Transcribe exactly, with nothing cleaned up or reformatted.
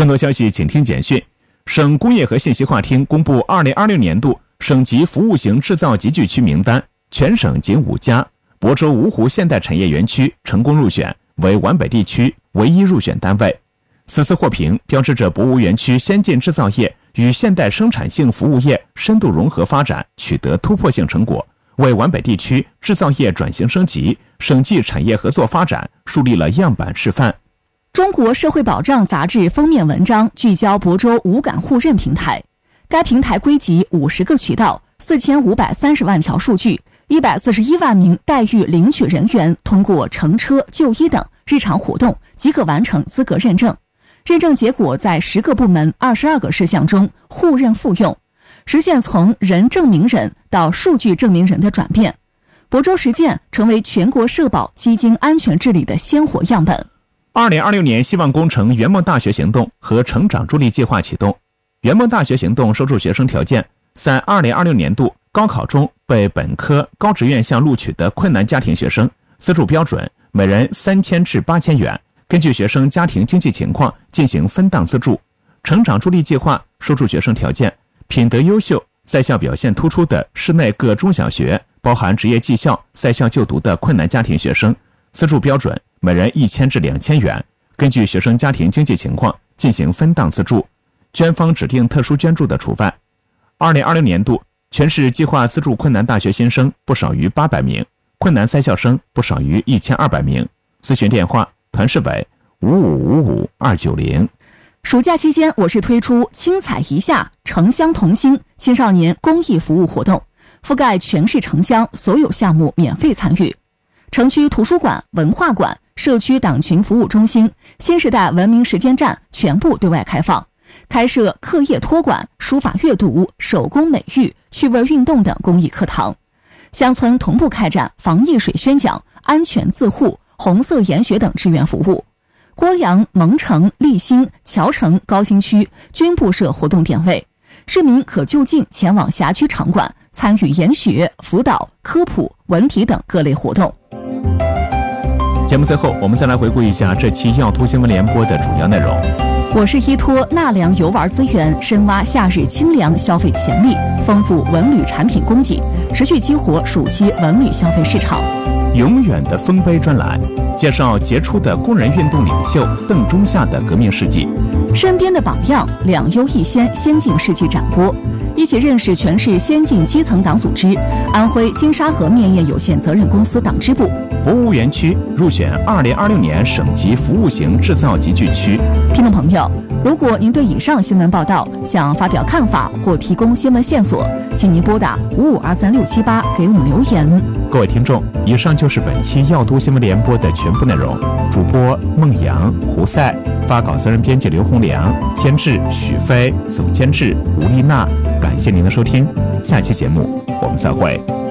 更多消息请听简讯。省工业和信息化厅公布二零二六年度省级服务型制造集聚区名单，全省仅五家，亳州芜湖现代产业园区成功入选，为皖北地区唯一入选单位。此次获评标志着亳芜园区先进制造业与现代生产性服务业深度融合发展取得突破性成果，为皖北地区制造业转型升级、省际产业合作发展树立了样板示范。 中国社会保障杂志封面文章聚焦亳州五感互认平台，该平台归集五十个渠道、四千五百三十万条数据、一百四十一万名待遇领取人员通过乘车、就医等日常活动即可完成资格认证。认证结果在十个部门二十二个事项中互认复用，实现从人证明人到数据证明人的转变。亳州实践成为全国社保基金安全治理的鲜活样本。 二零二六年希望工程圆梦大学行动和成长助力计划启动。圆梦大学行动收录学生条件，在二零二六年度高考中被本科、高职院校录取的困难家庭学生，资助标准每人三千至八千元，根据学生家庭经济情况进行分档资助。成长助力计划收录学生条件，品德优秀、在校表现突出的市内各中小学，包含职业技校在校就读的困难家庭学生，资助标准每人一千至两千元，根据学生家庭经济情况进行分档资助，捐方指定特殊捐助的除外。二零二六年度全市计划资助困难大学新生不少于八百名，困难在校生不少于一千二百名。咨询电话：团市委五五五五二九零。 暑假期间，我市推出青彩一下城乡同心青少年公益服务活动，覆盖全市城乡，所有项目免费参与。城区图书馆、文化馆、社区党群服务中心、新时代文明实践站全部对外开放，开设课业托管、书法阅读、手工美育、趣味运动等公益课堂。乡村同步开展防疫水宣讲、安全自护、红色研学等志愿服务。郭阳、蒙城、立新、谯城、高新区均布设活动点位，市民可就近前往辖区场馆参与研学、辅导、科普、文体等各类活动。 节目最后，我们再来回顾一下这期要图新闻联播的主要内容。 我市依托纳凉游玩资源，深挖夏日清凉消费潜力，丰富文旅产品供给，持续激活暑期文旅消费市场。 永远的丰碑专栏介绍杰出的工人运动领袖邓中夏的革命事迹， 身边的榜样两优一先先进事迹展播，一起认识全市先进基层党组织。安徽金沙河面业有限责任公司党支部。 亳芜园区入选二零二六年省级服务型制造集聚区。 听众朋友，如果您对以上新闻报道想发表看法或提供新闻线索，请您拨打五五二三六七八给我们留言。 各位听众，以上就是本期要读新闻联播的全部内容。主播孟阳、胡赛，发稿责任编辑刘洪良，监制许飞，总监制吴丽娜。感谢您的收听，下期节目我们再会。